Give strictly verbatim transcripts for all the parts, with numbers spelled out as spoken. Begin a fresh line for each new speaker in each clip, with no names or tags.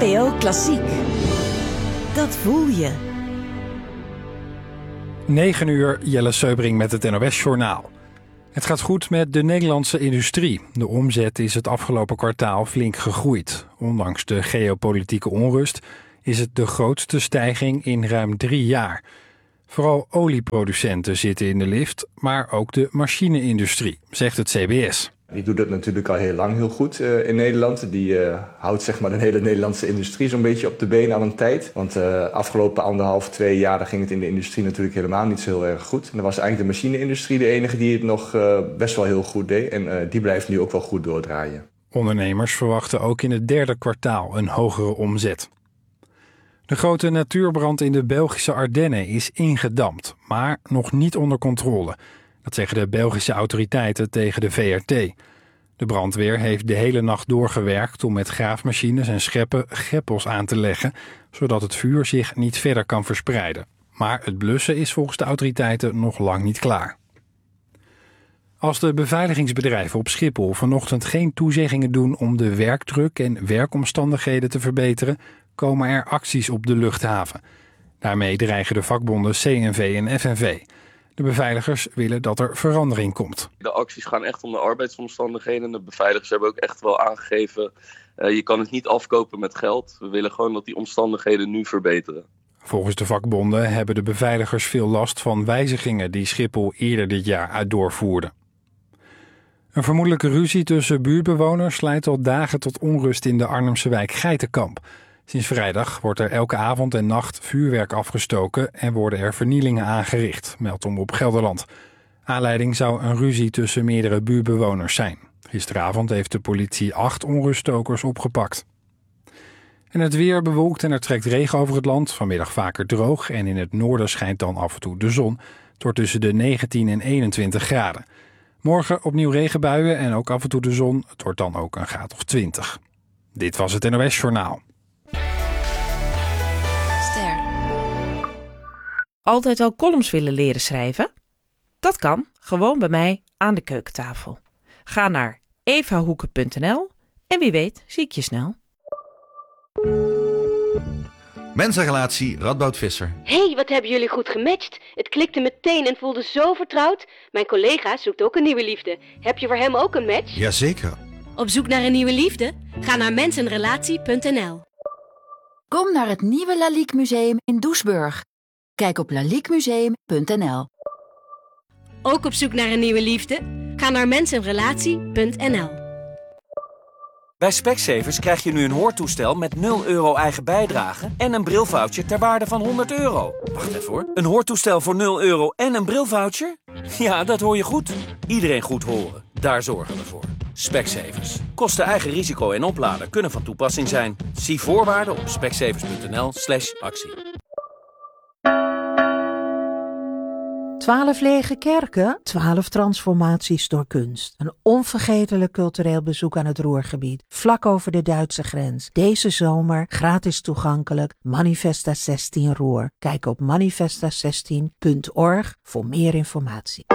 N P O Klassiek. Dat voel je.
negen uur, Jelle Seubring met het N O S-journaal. Het gaat goed met de Nederlandse industrie. De omzet is het afgelopen kwartaal flink gegroeid. Ondanks de geopolitieke onrust is het de grootste stijging in ruim drie jaar. Vooral olieproducenten zitten in de lift, maar ook de machine-industrie, zegt het C B S.
Die doet het natuurlijk al heel lang heel goed uh, in Nederland. Die uh, houdt zeg maar de hele Nederlandse industrie zo'n beetje op de been aan een tijd. Want de uh, afgelopen anderhalf, twee jaar ging het in de industrie natuurlijk helemaal niet zo heel erg goed. En dan was eigenlijk de machine-industrie de enige die het nog uh, best wel heel goed deed. En uh, die blijft nu ook wel goed doordraaien.
Ondernemers verwachten ook in het derde kwartaal een hogere omzet. De grote natuurbrand in de Belgische Ardennen is ingedampt, maar nog niet onder controle. Dat zeggen de Belgische autoriteiten tegen de V R T. De brandweer heeft de hele nacht doorgewerkt om met graafmachines en scheppen greppels aan te leggen, zodat het vuur zich niet verder kan verspreiden. Maar het blussen is volgens de autoriteiten nog lang niet klaar. Als de beveiligingsbedrijven op Schiphol vanochtend geen toezeggingen doen om de werkdruk en werkomstandigheden te verbeteren, komen er acties op de luchthaven. Daarmee dreigen de vakbonden C N V en F N V. De beveiligers willen dat er verandering komt.
De acties gaan echt om de arbeidsomstandigheden. De beveiligers hebben ook echt wel aangegeven, uh, je kan het niet afkopen met geld. We willen gewoon dat die omstandigheden nu verbeteren.
Volgens de vakbonden hebben de beveiligers veel last van wijzigingen die Schiphol eerder dit jaar uit doorvoerde. Een vermoedelijke ruzie tussen buurtbewoners leidt al dagen tot onrust in de Arnhemse wijk Geitenkamp. Sinds vrijdag wordt er elke avond en nacht vuurwerk afgestoken en worden er vernielingen aangericht, meldt Omroep Gelderland. Aanleiding zou een ruzie tussen meerdere buurtbewoners zijn. Gisteravond heeft de politie acht onruststokers opgepakt. En het weer bewolkt en er trekt regen over het land, vanmiddag vaker droog en in het noorden schijnt dan af en toe de zon. Het wordt tussen de negentien en eenentwintig graden. Morgen opnieuw regenbuien en ook af en toe de zon, het wordt dan ook een graad of twintig. Dit was het N O S-journaal.
Altijd al columns willen leren schrijven? Dat kan, gewoon bij mij aan de keukentafel. Ga naar evahoeken punt n l en wie weet zie ik je snel.
Mensenrelatie Radboud Visser.
Hé, hey, wat hebben jullie goed gematcht. Het klikte meteen en voelde zo vertrouwd. Mijn collega zoekt ook een nieuwe liefde. Heb je voor hem ook een match?
Jazeker.
Op zoek naar een nieuwe liefde? Ga naar mensenrelatie punt n l.
Kom naar het nieuwe Lalique Museum in Doesburg. Kijk op lalique museum punt n l.
Ook op zoek naar een nieuwe liefde? Ga naar mensenrelatie punt n l.
Bij Specsavers krijg je nu een hoortoestel met nul euro eigen bijdrage en een brilvoucher ter waarde van honderd euro. Wacht even hoor. Een hoortoestel voor nul euro en een brilvoucher? Ja, dat hoor je goed. Iedereen goed horen. Daar zorgen we voor. Specsavers. Kosten eigen risico en opladen kunnen van toepassing zijn. Zie voorwaarden op specsavers punt n l slash actie.
Twaalf lege kerken, twaalf transformaties door kunst. Een onvergetelijk cultureel bezoek aan het Ruhrgebied, vlak over de Duitse grens. Deze zomer gratis toegankelijk, Manifesta zestien Ruhr. Kijk op manifesta zestien punt org voor meer informatie.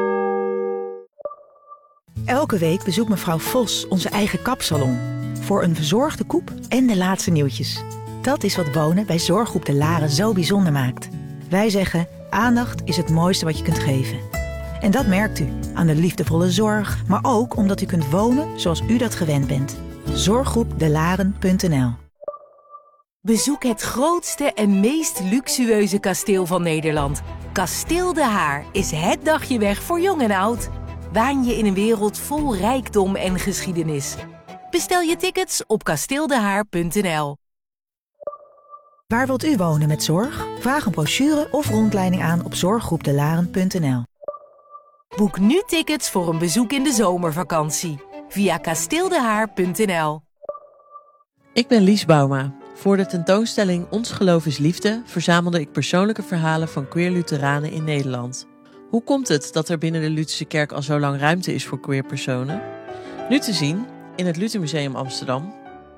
Elke week bezoekt mevrouw Vos onze eigen kapsalon. Voor een verzorgde koep en de laatste nieuwtjes. Dat is wat wonen bij Zorggroep De Laren zo bijzonder maakt. Wij zeggen, aandacht is het mooiste wat je kunt geven. En dat merkt u aan de liefdevolle zorg, maar ook omdat u kunt wonen zoals u dat gewend bent. zorggroep de laren punt n l.
Bezoek het grootste en meest luxueuze kasteel van Nederland. Kasteel De Haar is het dagje weg voor jong en oud. Waan je in een wereld vol rijkdom en geschiedenis. Bestel je tickets op kasteel de haar punt n l.
Waar wilt u wonen met zorg? Vraag een brochure of rondleiding aan op zorggroep de laren punt n l.
Boek nu tickets voor een bezoek in de zomervakantie via kasteel de haar punt n l.
Ik ben Lies Bouma. Voor de tentoonstelling Ons Geloof is Liefde verzamelde ik persoonlijke verhalen van queer Lutheranen in Nederland. Hoe komt het dat er binnen de Lutherse kerk al zo lang ruimte is voor queer personen? Nu te zien in het Luthermuseum Amsterdam.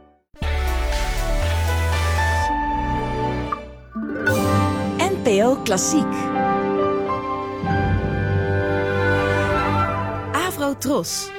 N P O Klassiek. Avro Tros.